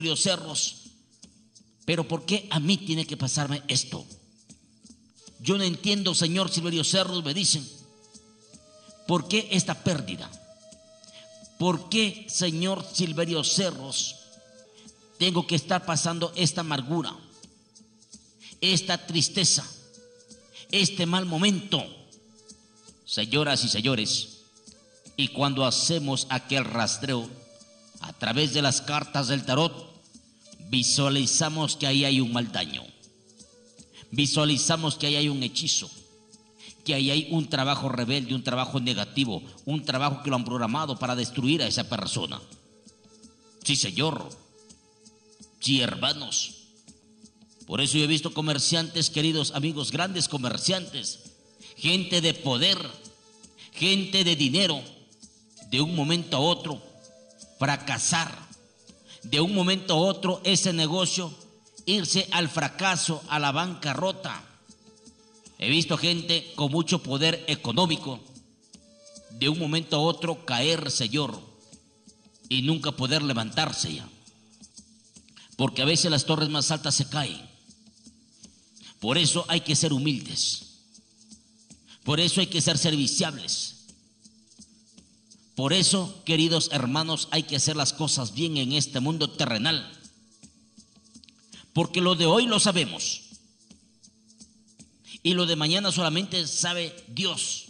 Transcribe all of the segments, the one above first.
Cerros, pero ¿por qué a mí tiene que pasarme esto? Yo no entiendo, señor Silverio Cerros, me dicen, ¿por qué esta pérdida? ¿Por qué, señor Silverio Cerros, tengo que estar pasando esta amargura, esta tristeza, este mal momento? Señoras y señores, y cuando hacemos aquel rastreo a través de las cartas del tarot, visualizamos que ahí hay un mal daño, visualizamos que ahí hay un hechizo, que ahí hay un trabajo rebelde, un trabajo negativo, un trabajo que lo han programado para destruir a esa persona. Sí, señor. Sí, hermanos. Por eso yo he visto comerciantes, queridos amigos, grandes comerciantes, gente de poder, gente de dinero, de un momento a otro fracasar, de un momento a otro ese negocio irse al fracaso, a la bancarrota. He visto gente con mucho poder económico de un momento a otro caer, señor, y nunca poder levantarse ya, porque a veces las torres más altas se caen. Por eso hay que ser humildes, por eso hay que ser serviciables. Por eso, queridos hermanos, hay que hacer las cosas bien en este mundo terrenal, porque lo de hoy lo sabemos y lo de mañana solamente sabe Dios.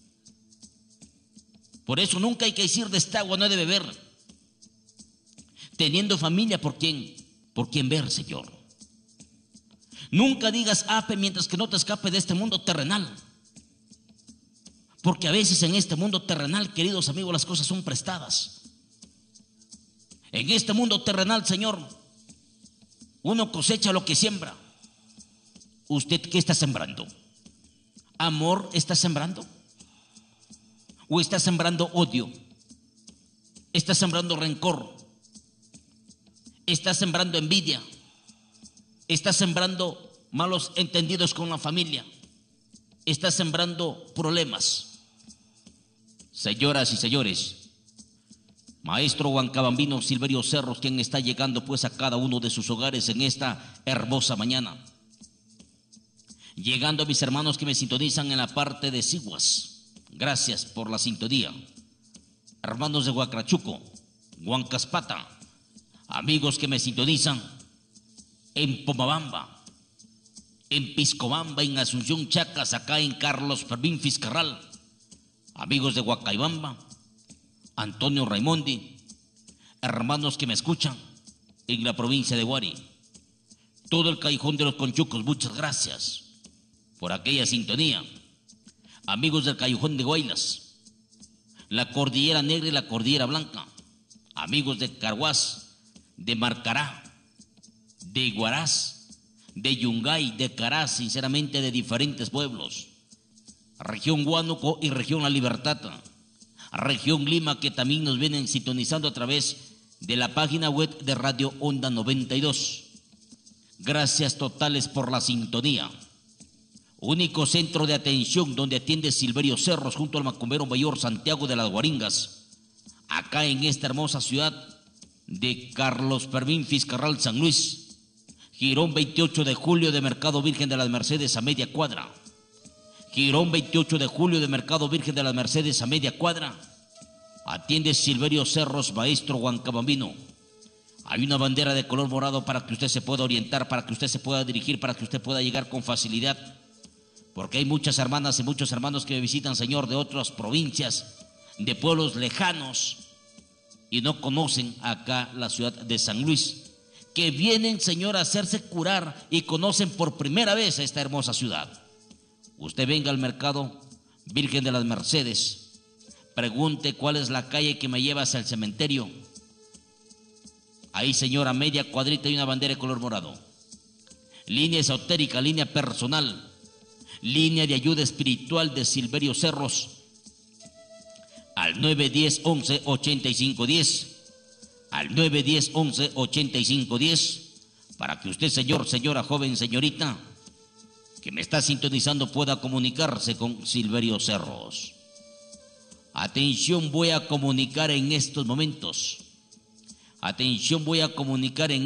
Por eso nunca hay que decir de esta agua no he de beber, teniendo familia por quien ver, Señor. Nunca digas ape mientras que no te escape de este mundo terrenal, porque a veces en este mundo terrenal, queridos amigos, las cosas son prestadas. En este mundo terrenal, Señor, uno cosecha lo que siembra. ¿Usted qué está sembrando? ¿Amor está sembrando? ¿O está sembrando odio? ¿Está sembrando rencor? ¿Está sembrando envidia? ¿Está sembrando malos entendidos con la familia? ¿Está sembrando problemas? Señoras y señores, maestro Huancabambino Silverio Cerros, quien está llegando pues a cada uno de sus hogares en esta hermosa mañana. Llegando a mis hermanos que me sintonizan en la parte de Siguas, gracias por la sintonía. Hermanos de Huacrachuco, Huancaspata, amigos que me sintonizan en Pomabamba, en Piscobamba, en Asunción Chacas, acá en Carlos Fermín Fiscarral, amigos de Huacaibamba, Antonio Raimondi, hermanos que me escuchan en la provincia de Huari, todo el Callejón de los Conchucos, muchas gracias por aquella sintonía. Amigos del Callejón de Guaylas, la Cordillera Negra y la Cordillera Blanca, amigos de Carhuaz, de Marcará, de Iguarás, de Yungay, de Caraz, sinceramente de diferentes pueblos, región Huánuco y región La Libertad, región Lima, que también nos vienen sintonizando a través de la página web de Radio Onda 92. Gracias totales por la sintonía. Único centro de atención donde atiende Silverio Cerros junto al Macumbero Mayor Santiago de las Guaringas, acá en esta hermosa ciudad de Carlos Fermín Fiscarral, San Luis, Girón 28 de julio de Mercado Virgen de las Mercedes a media cuadra. Girón 28 de julio de Mercado Virgen de las Mercedes a media cuadra. Atiende Silverio Cerros, maestro Huancabambino. Hay una bandera de color morado para que usted se pueda orientar, para que usted se pueda dirigir, para que usted pueda llegar con facilidad. Porque hay muchas hermanas y muchos hermanos que me visitan, Señor, de otras provincias, de pueblos lejanos, y no conocen acá la ciudad de San Luis, que vienen, Señor, a hacerse curar y conocen por primera vez esta hermosa ciudad. Usted venga al Mercado Virgen de las Mercedes, pregunte cuál es la calle que me lleva hacia el cementerio. Ahí, señor, a media cuadrita hay una bandera de color morado. Línea esotérica, línea personal, línea de ayuda espiritual de Silverio Cerros, al 910-11-8510, al 910-11-8510, para que usted, señor, señora, joven, señorita, que me está sintonizando, pueda comunicarse con Silverio Cerros. Atención, voy a comunicar en estos momentos Atención, voy a comunicar en